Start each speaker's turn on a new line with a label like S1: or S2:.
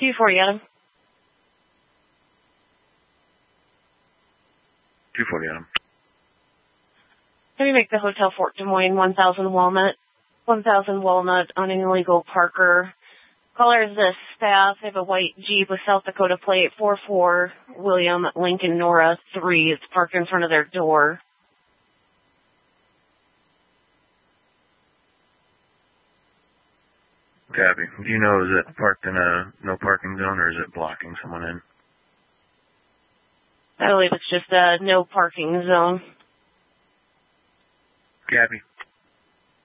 S1: 240, Adam.
S2: 240, Adam.
S1: Can you make the Hotel Fort Des Moines 1000 Walnut? 1000 Walnut on an illegal parker. Caller is the staff. They have a white Jeep with South Dakota plate 44 William Lincoln Nora 3. It's parked in front of their door.
S2: Copy. Do you know, is it parked in a no parking zone or is it blocking someone in?
S1: I believe it's just a no parking zone.
S2: Copy.